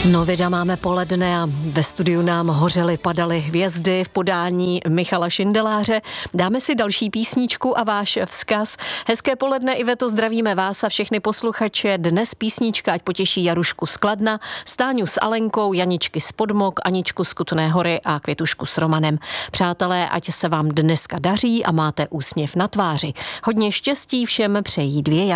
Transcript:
No, věda, máme poledne a ve studiu nám hořely, padaly hvězdy v podání Michala Šindeláře. Dáme si další písničku a váš vzkaz. Hezké poledne, Iveto, zdravíme vás a všechny posluchače. Dnes písnička, ať potěší Jarušku z Kladna, Stáňu s Alenkou, Janičky z Podmok, Aničku z Kutné Hory a Květušku s Romanem. Přátelé, ať se vám dneska daří a máte úsměv na tváři. Hodně štěstí všem přejí 2 Jarky.